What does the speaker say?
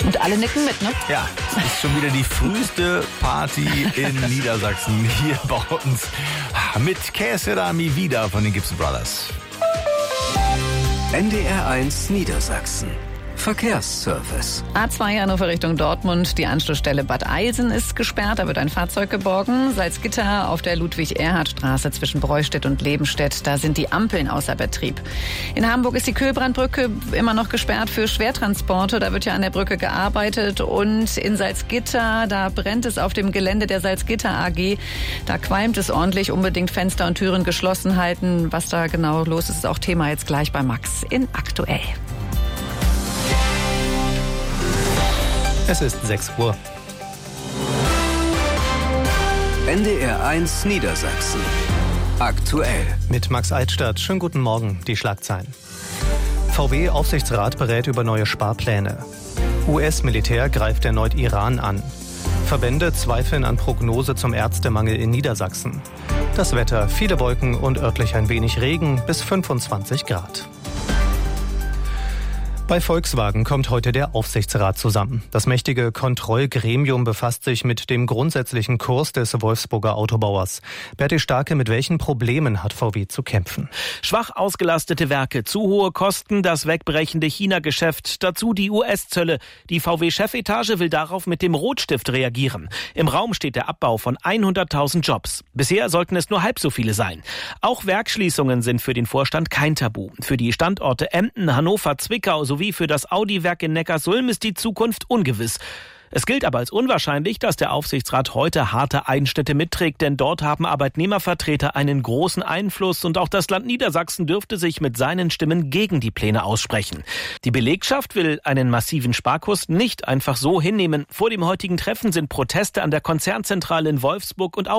Und alle nicken mit, ne? Ja, es ist schon wieder die früheste Party in Niedersachsen hier bei uns. Mit Käse Mi Vida von den Gibson Brothers. NDR1 Niedersachsen. Verkehrsservice. A2 Hannover Richtung Dortmund. Die Anschlussstelle Bad Eilsen ist gesperrt. Da wird ein Fahrzeug geborgen. Salzgitter auf der Ludwig-Erhard-Straße zwischen Breustedt und Lebenstedt. Da sind die Ampeln außer Betrieb. In Hamburg ist die Köhlbrandbrücke immer noch gesperrt für Schwertransporte. Da wird ja an der Brücke gearbeitet. Und in Salzgitter, da brennt es auf dem Gelände der Salzgitter AG. Da qualmt es ordentlich. Unbedingt Fenster und Türen geschlossen halten. Was da genau los ist, ist auch Thema jetzt gleich bei Max in Aktuell. Es ist 6 Uhr. NDR1 Niedersachsen. Aktuell. Mit Max Eichstadt. Schönen guten Morgen. Die Schlagzeilen. VW-Aufsichtsrat berät über neue Sparpläne. US-Militär greift erneut Iran an. Verbände zweifeln an Prognose zum Ärztemangel in Niedersachsen. Das Wetter, viele Wolken und örtlich ein wenig Regen bis 25 Grad. Bei Volkswagen kommt heute der Aufsichtsrat zusammen. Das mächtige Kontrollgremium befasst sich mit dem grundsätzlichen Kurs des Wolfsburger Autobauers. Berti Starke, mit welchen Problemen hat VW zu kämpfen? Schwach ausgelastete Werke, zu hohe Kosten, das wegbrechende China-Geschäft, dazu die US-Zölle. Die VW-Chefetage will darauf mit dem Rotstift reagieren. Im Raum steht der Abbau von 100.000 Jobs. Bisher sollten es nur halb so viele sein. Auch Werksschließungen sind für den Vorstand kein Tabu. Für die Standorte Emden, Hannover, Zwickau sowie für das Audi-Werk in Neckarsulm ist die Zukunft ungewiss. Es gilt aber als unwahrscheinlich, dass der Aufsichtsrat heute harte Einschnitte mitträgt, denn dort haben Arbeitnehmervertreter einen großen Einfluss und auch das Land Niedersachsen dürfte sich mit seinen Stimmen gegen die Pläne aussprechen. Die Belegschaft will einen massiven Sparkurs nicht einfach so hinnehmen. Vor dem heutigen Treffen sind Proteste an der Konzernzentrale in Wolfsburg und auch